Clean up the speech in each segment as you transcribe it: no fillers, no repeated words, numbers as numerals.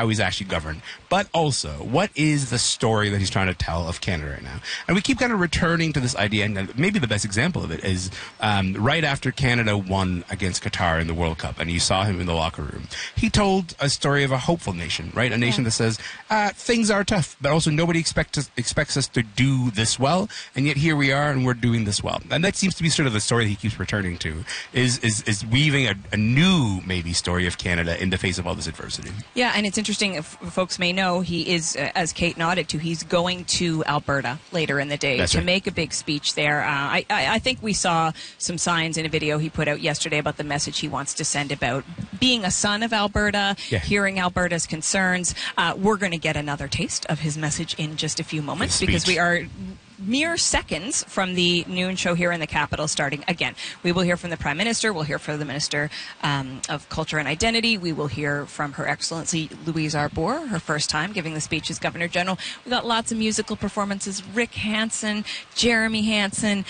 how he's actually governed, but also what is the story that he's trying to tell of Canada right now. And we keep kind of returning to this idea, and maybe the best example of it is right after Canada won against Qatar in the World Cup, and you saw him in the locker room. He told a story of a hopeful nation, right? A nation that says, things are tough, but also nobody expects us to do this well, and yet here we are, and we're doing this well. And that seems to be sort of the story that he keeps returning to, is weaving a new, maybe, story of Canada in the face of all this adversity. Yeah, and it's interesting, if folks may know, he is, as Kate nodded to, he's going to Alberta later in the day to make a big speech there. I think we saw some signs in a video he put out yesterday about the message he wants to send about being a son of Alberta, hearing Alberta's concerns. We're going to get another taste of his message in just a few moments because we are mere seconds from the noon show here in the capital starting again. We will hear from the Prime Minister. We'll hear from the Minister of Culture and Identity. We will hear from Her Excellency Louise Arbour, her first time giving the speech as Governor General. We got lots of musical performances. Rick Hansen, Jeremy Hansen.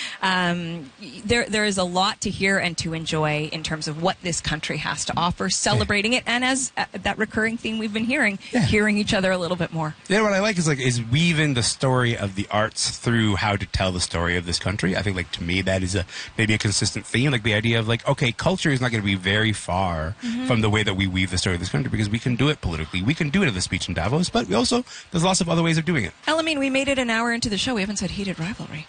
There is a lot to hear and to enjoy in terms of what this country has to offer, celebrating it, and as that recurring theme we've been hearing, hearing each other a little bit more. Yeah, what I like is weaving the story of the arts through how to tell the story of this country. I think, to me, that is maybe a consistent theme. Like the idea of okay, culture is not going to be very far from the way that we weave the story of this country, because we can do it politically. We can do it at the speech in Davos, but there's lots of other ways of doing it. Elamine, we made it an hour into the show. We haven't said heated rivalry.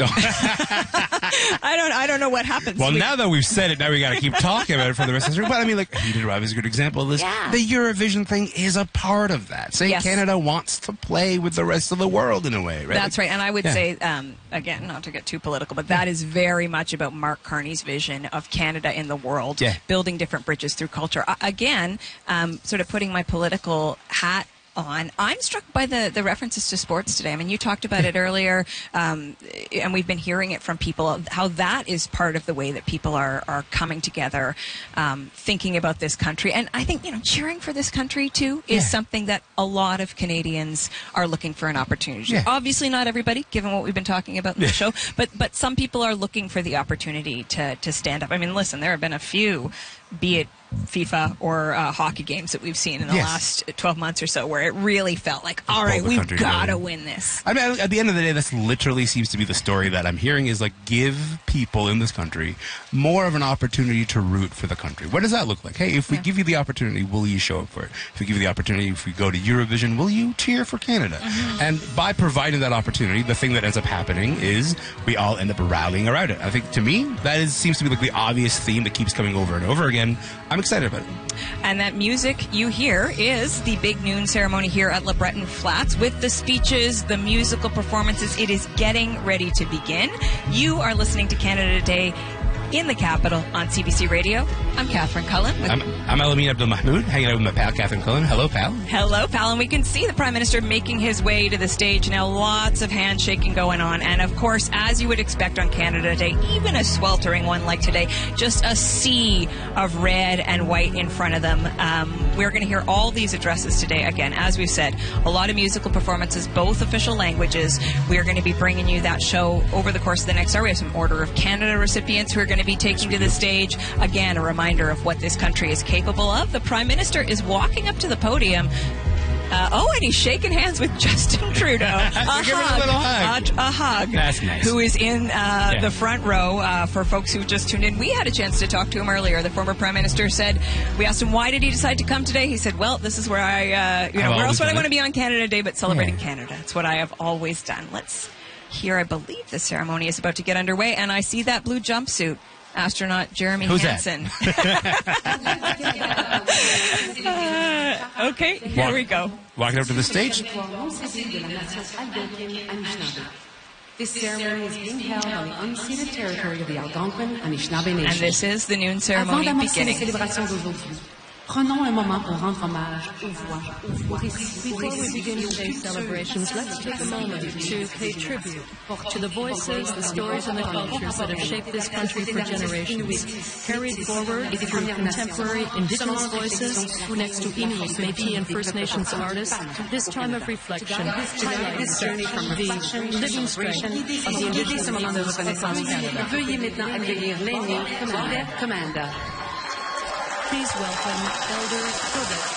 I don't know what happens. Well, now that we've said it, now we got to keep talking about it for the rest of the show. But heated rivalry is a good example of this. Yeah. The Eurovision thing is a part of that. Canada wants to play with the rest of the world in a way, right? That's right. And I would say, again, not to get too political, but that is very much about Mark Carney's vision of Canada in the world, building different bridges through culture. Again, sort of putting my political hat on. I'm struck by the references to sports today. I mean, you talked about it earlier, and we've been hearing it from people, how that is part of the way that people are coming together, thinking about this country. And I think, cheering for this country, too, is something that a lot of Canadians are looking for an opportunity to. Obviously not everybody, given what we've been talking about in the show, but some people are looking for the opportunity to stand up. I mean, listen, there have been a few, be it FIFA or hockey games that we've seen in the last 12 months or so, where it really felt like, all right, we've got to win this. I mean, at the end of the day, this literally seems to be the story that I'm hearing, is give people in this country more of an opportunity to root for the country. What does that look like? Hey, if we give you the opportunity, will you show up for it? If we give you the opportunity, if we go to Eurovision, will you cheer for Canada? And by providing that opportunity, the thing that ends up happening is we all end up rallying around it. I think, to me, that seems to be the obvious theme that keeps coming over and over again. I'm excited about it. And that music you hear is the big noon ceremony here at LeBreton Flats, with the speeches, the musical performances. It is getting ready to begin. You are listening to Canada Today in the capital on CBC Radio. I'm Catherine Cullen. I'm Elamine Abdelmahmoud, hanging out with my pal, Catherine Cullen. Hello, pal. Hello, pal. And we can see the Prime Minister making his way to the stage now. Lots of handshaking going on. And, of course, as you would expect on Canada Day, even a sweltering one like today, just a sea of red and white in front of them. We're going to hear all these addresses today. Again, as we said, a lot of musical performances, both official languages. We're going to be bringing you that show over the course of the next hour. We have some Order of Canada recipients who are going to be taking to the stage. Again, a reminder of what this country is capable of. The Prime Minister is walking up to the podium. And he's shaking hands with Justin Trudeau. A hug. A hug. That's nice. Who is in the front row for folks who just tuned in. We had a chance to talk to him earlier. The former Prime Minister said, we asked him, why did he decide to come today? He said, well, this is where where else would I want to be on Canada Day but celebrating Canada? It's what I have always done. Let's hear, I believe the ceremony is about to get underway, and I see that blue jumpsuit. Astronaut Jeremy Hansen. Okay, here we go. Walking up to the stage. This ceremony is being held on the unceded territory of the Algonquin Anishinaabe Nation. And this is the noon ceremony beginning. Prenons un moment pour rendre hommage aux voix, Before we begin today's celebrations, let's take a moment to pay tribute to the voices, the stories, and the cultures that have shaped this country for generations, carried forward through contemporary Indigenous voices next to Inuit, Métis, and First Nations artists. This time of reflection highlights the living strength of the Indigenous leaders across Canada. Veuillez maintenant accueillir l'aîné, Commander. Please welcome Elder Corbett.